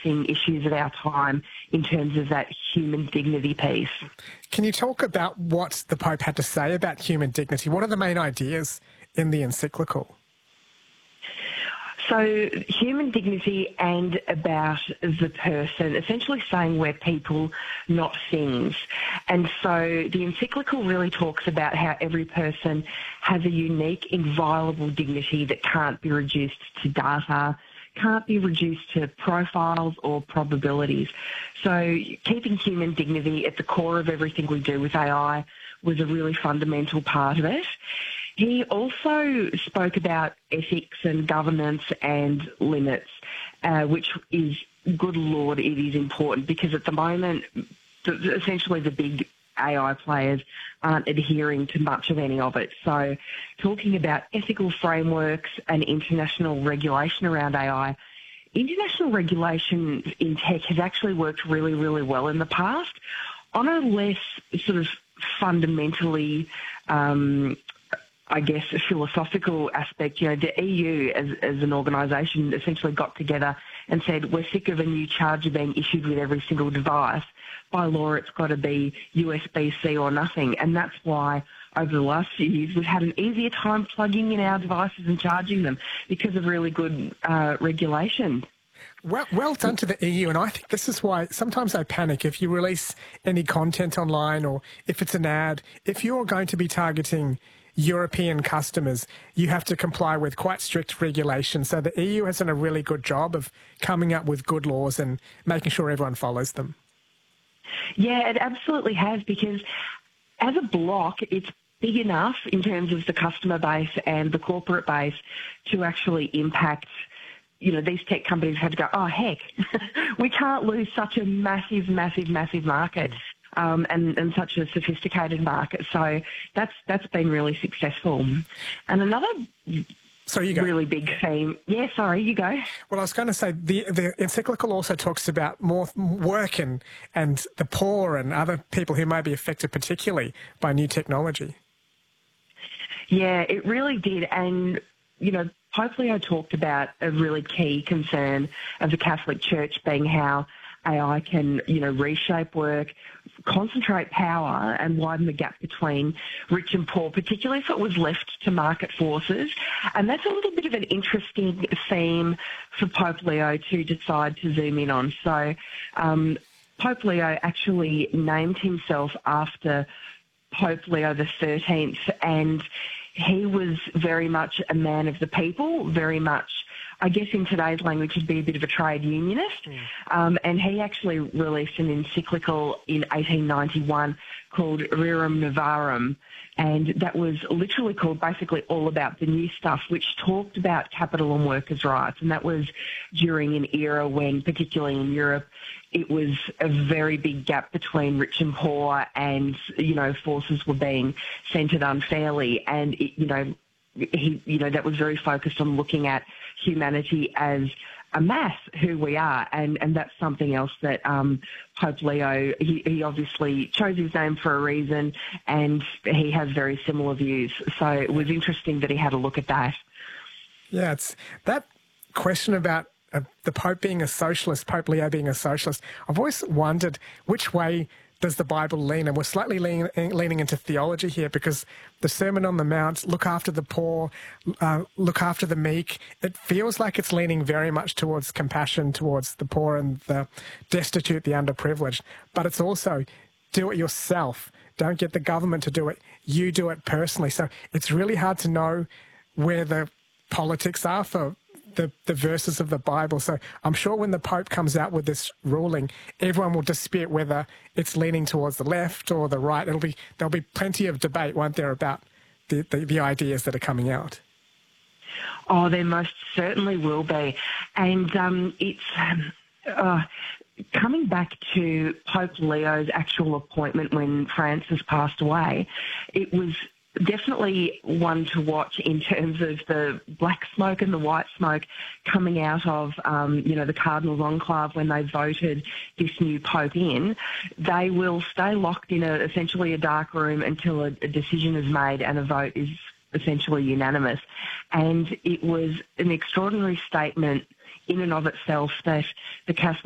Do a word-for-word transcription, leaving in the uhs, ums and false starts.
pressing issues of our time in terms of that human dignity piece. Can you talk about what the Pope had to say about human dignity? What are the main ideas in the encyclical? So human dignity and about the person, essentially saying we're people, not things. And so the encyclical really talks about how every person has a unique, inviolable dignity that can't be reduced to data, can't be reduced to profiles or probabilities. So keeping human dignity at the core of everything we do with A I was a really fundamental part of it. He also spoke about ethics and governance and limits, uh, which is, good Lord, it is important because at the moment, the, essentially the big A I players aren't adhering to much of any of it. So talking about ethical frameworks and international regulation around A I, international regulation in tech has actually worked really, really well in the past. On a less sort of fundamentally um, I guess, a philosophical aspect, you know, the E U as, as an organisation essentially got together and said, we're sick of a new charger being issued with every single device. By law, it's got to be U S B C or nothing. And that's why over the last few years we've had an easier time plugging in our devices and charging them because of really good uh, regulation. Well, well done to the E U, and I think this is why sometimes I panic if you release any content online or if it's an ad. If you're going to be targeting European customers, you have to comply with quite strict regulations. So the E U has done a really good job of coming up with good laws and making sure everyone follows them. Yeah, it absolutely has, because as a block, it's big enough in terms of the customer base and the corporate base to actually impact. You know, these tech companies had to go, oh, heck, we can't lose such a massive, massive, massive market. Um, and, and such a sophisticated market. So that's that's been really successful. And another so you go. really big theme... Yeah, sorry, you go. Well, I was going to say the, the encyclical also talks about more work and, and the poor and other people who may be affected particularly by new technology. Yeah, it really did. And, you know, Pope Leo talked about a really key concern of the Catholic Church being how A I can, you know, reshape work, concentrate power and widen the gap between rich and poor, particularly if it was left to market forces. And that's a little bit of an interesting theme for Pope Leo to decide to zoom in on. So um, Pope Leo actually named himself after Pope Leo the thirteenth, and he was very much a man of the people, very much, I guess in today's language, would be a bit of a trade unionist. Mm. Um, and he actually released an encyclical in eighteen ninety-one called Rerum Novarum, and that was literally called basically all about the new stuff, which talked about capital and workers' rights. And that was during an era when, particularly in Europe, it was a very big gap between rich and poor, and, you know, forces were being centred unfairly. And, it, you know, he, you know, that was very focused on looking at humanity as a mass, who we are, and, and that's something else that um, Pope Leo, he, he obviously chose his name for a reason, and he has very similar views. So it was interesting that he had a look at that. Yeah, it's that question about uh, the Pope being a socialist, Pope Leo being a socialist. I've always wondered which way does the Bible lean? And we're slightly leaning, leaning into theology here, because the Sermon on the Mount, look after the poor, uh, look after the meek, it feels like it's leaning very much towards compassion, towards the poor and the destitute, the underprivileged. But it's also do it yourself. Don't get the government to do it. You do it personally. So it's really hard to know where the politics are for The, the verses of the Bible. So I'm sure when the Pope comes out with this ruling, everyone will dispute whether it's leaning towards the left or the right. It'll be there'll be plenty of debate, won't there, about the, the, the ideas that are coming out. Oh, there most certainly will be. And um, it's um, uh, coming back to Pope Leo's actual appointment when Francis passed away, it was definitely one to watch in terms of the black smoke and the white smoke coming out of, um, you know, the Cardinals' enclave when they voted this new Pope in. They will stay locked in a, essentially a dark room until a, a decision is made and a vote is essentially unanimous. And it was an extraordinary statement in and of itself that the Catholic